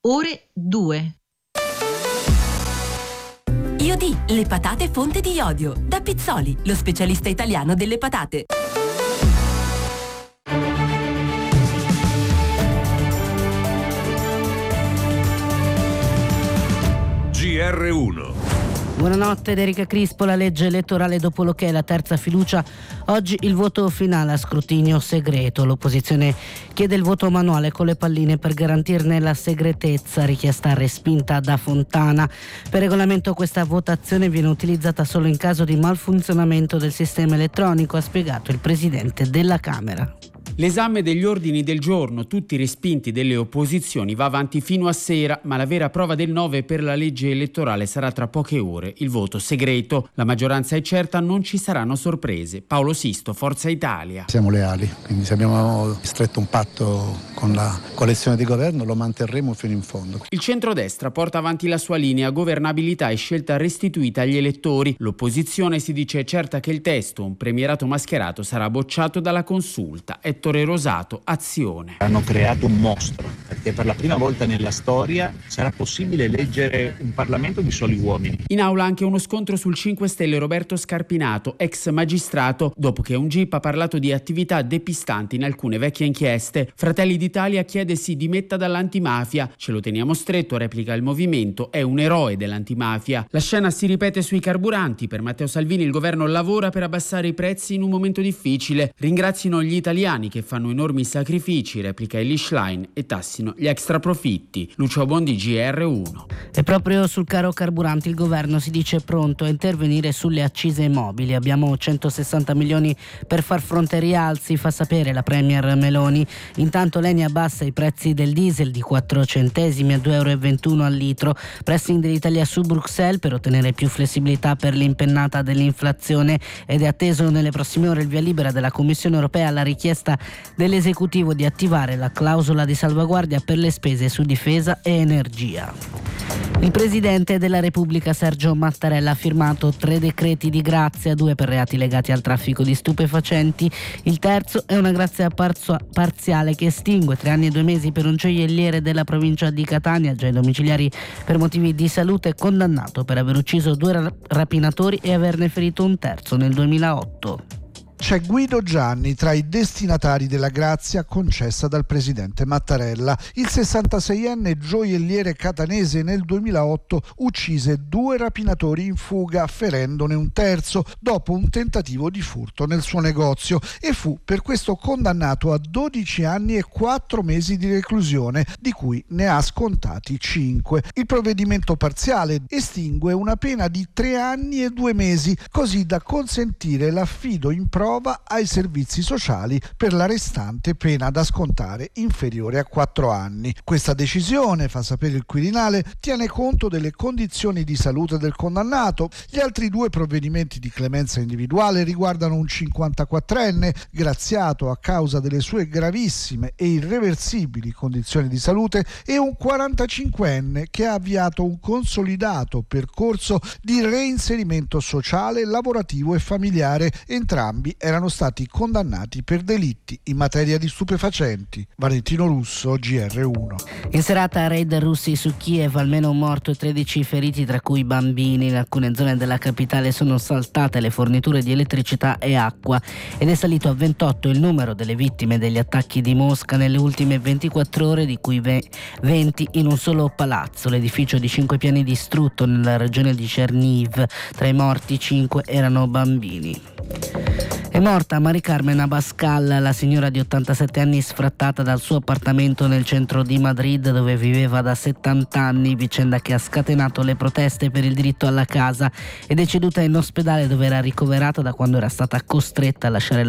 ore 2. Iodi, le patate fonte di iodio. Da Pizzoli, lo specialista italiano delle patate. GR1. Buonanotte da Erika Crispo. La legge elettorale dopo l'ok, la terza fiducia. Oggi il voto finale a scrutinio segreto. L'opposizione chiede il voto manuale con le palline per garantirne la segretezza, richiesta respinta da Fontana. Per regolamento questa votazione viene utilizzata solo in caso di malfunzionamento del sistema elettronico, ha spiegato il presidente della Camera. L'esame degli ordini del giorno, tutti respinti delle opposizioni, va avanti fino a sera, ma la vera prova del 9 per la legge elettorale sarà tra poche ore, il voto segreto. La maggioranza è certa, non ci saranno sorprese. Paolo Sisto, Forza Italia. Siamo leali, quindi se abbiamo stretto un patto con la coalizione di governo lo manterremo fino in fondo. Il centrodestra porta avanti la sua linea, governabilità e scelta restituita agli elettori. L'opposizione si dice certa che il testo, un premierato mascherato, sarà bocciato dalla consulta. Ettore Rosato, Azione. Hanno creato un mostro, perché per la prima volta nella storia sarà possibile eleggere un Parlamento di soli uomini. In aula anche uno scontro sul 5 Stelle. Roberto Scarpinato, ex magistrato, dopo che un GIP ha parlato di attività depistanti in alcune vecchie inchieste. Fratelli d'Italia chiede si dimetta dall'antimafia. Ce lo teniamo stretto, replica il movimento, è un eroe dell'antimafia. La scena si ripete sui carburanti. Per Matteo Salvini il governo lavora per abbassare i prezzi in un momento difficile. Ringrazino gli italiani che fanno enormi sacrifici, replica Elly Schlein, e tassino gli extraprofitti. Lucio Bondi, GR1. E proprio sul caro carburanti il governo si dice pronto a intervenire sulle accise mobili. Abbiamo 160 milioni per far fronte ai rialzi, fa sapere la premier Meloni. Intanto l'ENI abbassa i prezzi del diesel di 4 centesimi a 2,21 euro al litro. Pressing dell'Italia su Bruxelles per ottenere più flessibilità per l'impennata dell'inflazione, ed è atteso nelle prossime ore il via libera della Commissione europea alla richiesta dell'esecutivo di attivare la clausola di salvaguardia per le spese su difesa e energia. Il Presidente della Repubblica Sergio Mattarella ha firmato 3 decreti di grazia, 2 per reati legati al traffico di stupefacenti. Il terzo è una grazia parziale che estingue 3 anni e 2 mesi per un gioielliere della provincia di Catania, già ai domiciliari per motivi di salute, condannato per aver ucciso 2 rapinatori e averne ferito un terzo nel 2008. C'è Guido Gianni tra i destinatari della grazia concessa dal presidente Mattarella. Il 66enne gioielliere catanese nel 2008 uccise 2 rapinatori in fuga, ferendone un terzo dopo un tentativo di furto nel suo negozio, e fu per questo condannato a 12 anni e 4 mesi di reclusione, di cui ne ha scontati 5. Il provvedimento parziale estingue una pena di 3 anni e 2 mesi, così da consentire l'affido in prova ai servizi sociali per la restante pena da scontare inferiore a 4 anni. Questa decisione, fa sapere il Quirinale, tiene conto delle condizioni di salute del condannato. Gli altri 2 provvedimenti di clemenza individuale riguardano un 54enne graziato a causa delle sue gravissime e irreversibili condizioni di salute e un 45enne che ha avviato un consolidato percorso di reinserimento sociale, lavorativo e familiare. Entrambi erano stati condannati per delitti in materia di stupefacenti. Valentino Russo, GR1. In serata raid russi su Kiev, almeno un morto e 13 feriti, tra cui bambini. In alcune zone della capitale sono saltate le forniture di elettricità e acqua ed è salito a 28 il numero delle vittime degli attacchi di Mosca nelle ultime 24 ore, di cui 20 in un solo palazzo. L'edificio di 5 piani distrutto nella regione di Cherniv. Tra i morti 5 erano bambini. È morta Mari Carmen Abascal, la signora di 87 anni sfrattata dal suo appartamento nel centro di Madrid, dove viveva da 70 anni, vicenda che ha scatenato le proteste per il diritto alla casa. È deceduta in ospedale, dove era ricoverata da quando era stata costretta a lasciare